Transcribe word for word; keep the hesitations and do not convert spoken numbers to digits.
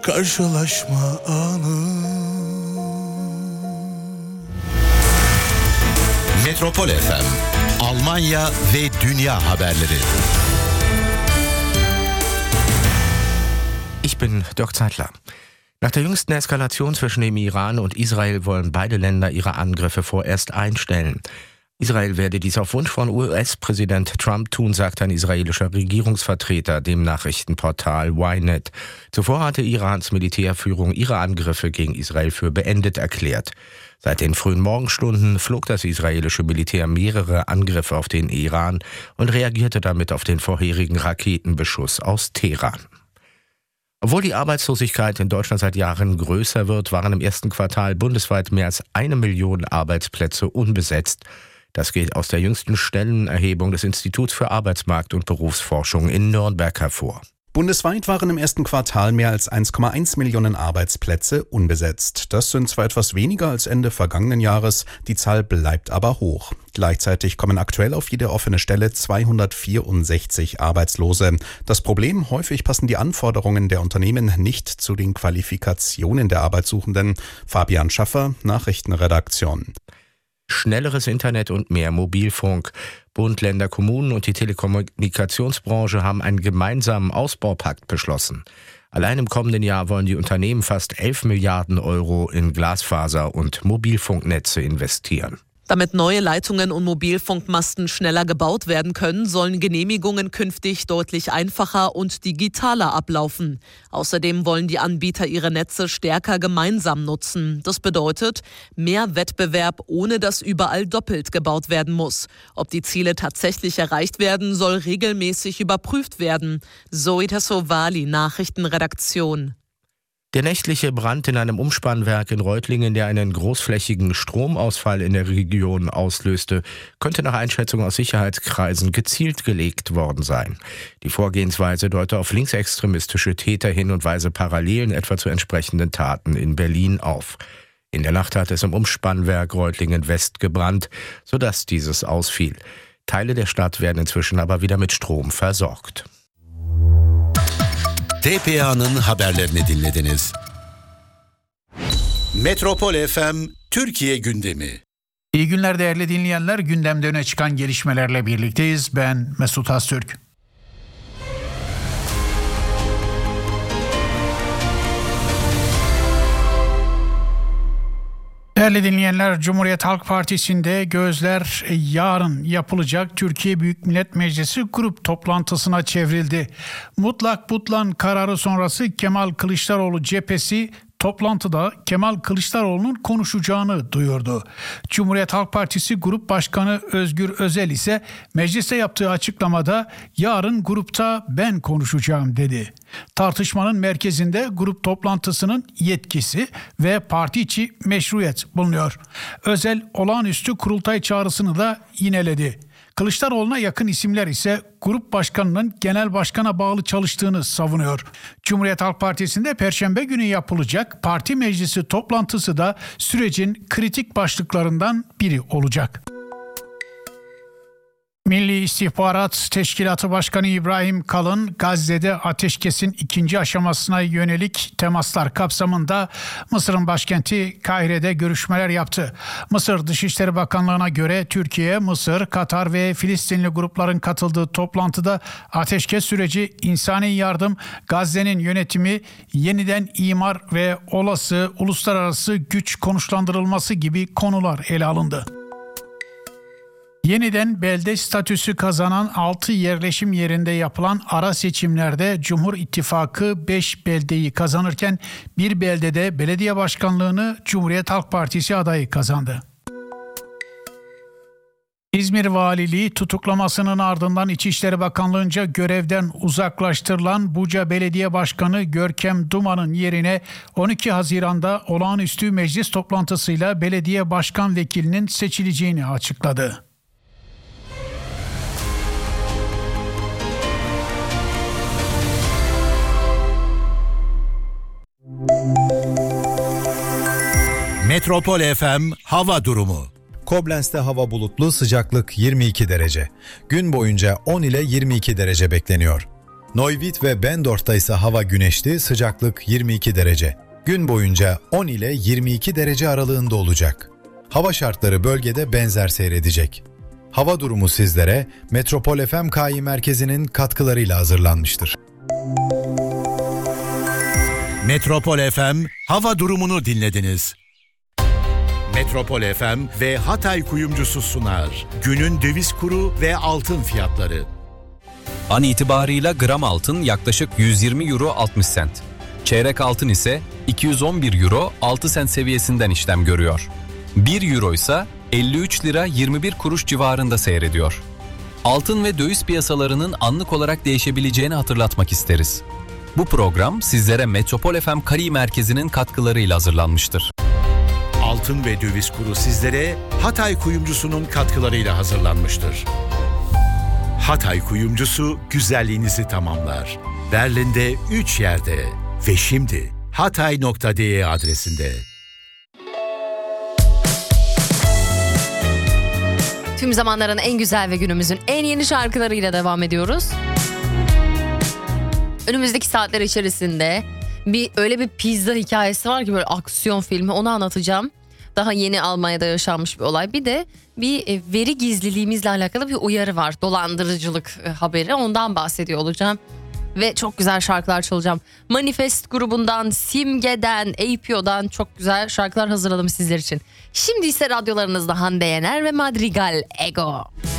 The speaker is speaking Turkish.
karşılaşma anı. Metropol F M, Almanya ve Dünya haberleri. Ich bin Dirk Zeitler. Nach der jüngsten Eskalation zwischen dem Iran und Israel wollen beide Länder ihre Angriffe vorerst einstellen. Israel werde dies auf Wunsch von U S-Präsident Trump tun, sagt ein israelischer Regierungsvertreter dem Nachrichtenportal Ynet. Zuvor hatte Irans Militärführung ihre Angriffe gegen Israel für beendet erklärt. Seit den frühen Morgenstunden flog das israelische Militär mehrere Angriffe auf den Iran und reagierte damit auf den vorherigen Raketenbeschuss aus Teheran. Obwohl die Arbeitslosigkeit in Deutschland seit Jahren größer wird, waren im ersten Quartal bundesweit mehr als eine Million Arbeitsplätze unbesetzt. Das geht aus der jüngsten Stellenerhebung des Instituts für Arbeitsmarkt und Berufsforschung in Nürnberg hervor. Bundesweit waren im ersten Quartal mehr als eins Komma eins Millionen Arbeitsplätze unbesetzt. Das sind zwar etwas weniger als Ende vergangenen Jahres, die Zahl bleibt aber hoch. Gleichzeitig kommen aktuell auf jede offene Stelle zweihundertvierundsechzig Arbeitslose. Das Problem: häufig passen die Anforderungen der Unternehmen nicht zu den Qualifikationen der Arbeitssuchenden. Fabian Schaffer, Nachrichtenredaktion. Schnelleres Internet und mehr Mobilfunk. Bund, Länder, Kommunen und die Telekommunikationsbranche haben einen gemeinsamen Ausbaupakt beschlossen. Allein im kommenden Jahr wollen die Unternehmen fast elf Milliarden Euro in Glasfaser- und Mobilfunknetze investieren. Damit neue Leitungen und Mobilfunkmasten schneller gebaut werden können, sollen Genehmigungen künftig deutlich einfacher und digitaler ablaufen. Außerdem wollen die Anbieter ihre Netze stärker gemeinsam nutzen. Das bedeutet mehr Wettbewerb, ohne dass überall doppelt gebaut werden muss. Ob die Ziele tatsächlich erreicht werden, soll regelmäßig überprüft werden. Zoe Tassovali, Nachrichtenredaktion. Der nächtliche Brand in einem Umspannwerk in Reutlingen, der einen großflächigen Stromausfall in der Region auslöste, könnte nach Einschätzung aus Sicherheitskreisen gezielt gelegt worden sein. Die Vorgehensweise deute auf linksextremistische Täter hin und weise Parallelen etwa zu entsprechenden Taten in Berlin auf. In der Nacht hat es im Umspannwerk Reutlingen West gebrannt, sodass dieses ausfiel. Teile der Stadt werden inzwischen aber wieder mit Strom versorgt. T P A'nın haberlerini dinlediniz. Metropol F M Türkiye gündemi. İyi günler değerli dinleyenler. Gündemde öne çıkan gelişmelerle birlikteyiz. Ben Mesut Öztürk. Değerli dinleyenler, Cumhuriyet Halk Partisi'nde gözler yarın yapılacak Türkiye Büyük Millet Meclisi grup toplantısına çevrildi. Mutlak butlan kararı sonrası Kemal Kılıçdaroğlu cephesi toplantıda Kemal Kılıçdaroğlu'nun konuşacağını duyurdu. Cumhuriyet Halk Partisi Grup Başkanı Özgür Özel ise mecliste yaptığı açıklamada yarın grupta ben konuşacağım dedi. Tartışmanın merkezinde grup toplantısının yetkisi ve parti içi meşruiyet bulunuyor. Özel olağanüstü kurultay çağrısını da yineledi. Kılıçdaroğlu'na yakın isimler ise grup başkanının genel başkana bağlı çalıştığını savunuyor. Cumhuriyet Halk Partisi'nde Perşembe günü yapılacak parti meclisi toplantısı da sürecin kritik başlıklarından biri olacak. Milli İstihbarat Teşkilatı Başkanı İbrahim Kalın, Gazze'de ateşkesin ikinci aşamasına yönelik temaslar kapsamında Mısır'ın başkenti Kahire'de görüşmeler yaptı. Mısır Dışişleri Bakanlığı'na göre Türkiye, Mısır, Katar ve Filistinli grupların katıldığı toplantıda ateşkes süreci, insani yardım, Gazze'nin yönetimi, yeniden imar ve olası uluslararası güç konuşlandırılması gibi konular ele alındı. Yeniden belde statüsü kazanan altı yerleşim yerinde yapılan ara seçimlerde Cumhur İttifakı beş beldeyi kazanırken bir beldede belediye başkanlığını Cumhuriyet Halk Partisi adayı kazandı. İzmir Valiliği tutuklamasının ardından İçişleri Bakanlığı'nca görevden uzaklaştırılan Buca Belediye Başkanı Görkem Duman'ın yerine on iki Haziran'da olağanüstü meclis toplantısıyla belediye başkan vekilinin seçileceğini açıkladı. Metropol F M hava durumu. Koblentz'te hava bulutlu, sıcaklık yirmi iki derece. Gün boyunca on ile yirmi iki derece bekleniyor. Neuwied ve Bendorf'ta ise hava güneşli, sıcaklık yirmi iki derece. Gün boyunca on ile yirmi iki derece aralığında olacak. Hava şartları bölgede benzer seyredecek. Hava durumu sizlere Metropol F M K I merkezinin katkılarıyla hazırlanmıştır. Metropol F M hava durumunu dinlediniz. Metropol F M ve Hatay Kuyumcusu sunar. Günün döviz kuru ve altın fiyatları. An itibarıyla gram altın yaklaşık yüz yirmi euro altmış sent. Çeyrek altın ise iki yüz on bir euro altı sent seviyesinden işlem görüyor. bir euro ise elli üç lira yirmi bir kuruş civarında seyrediyor. Altın ve döviz piyasalarının anlık olarak değişebileceğini hatırlatmak isteriz. Bu program sizlere Metropol F M K I merkezinin katkılarıyla hazırlanmıştır. Altın ve döviz kuru sizlere Hatay Kuyumcusu'nun katkılarıyla hazırlanmıştır. Hatay Kuyumcusu güzelliğinizi tamamlar. Berlin'de üç yerde ve şimdi hatay nokta de adresinde. Tüm zamanların en güzel ve günümüzün en yeni şarkılarıyla devam ediyoruz. Önümüzdeki saatler içerisinde bir öyle bir pizza hikayesi var ki, böyle aksiyon filmi, onu anlatacağım. Daha yeni Almanya'da yaşanmış bir olay. Bir de bir veri gizliliğimizle alakalı bir uyarı var. Dolandırıcılık haberi, ondan bahsediyor olacağım. Ve çok güzel şarkılar çalacağım. Manifest grubundan, Simge'den, A P O'dan çok güzel şarkılar hazırladım sizler için. Şimdi ise radyolarınızda Hande Yener ve Madrigal Ego.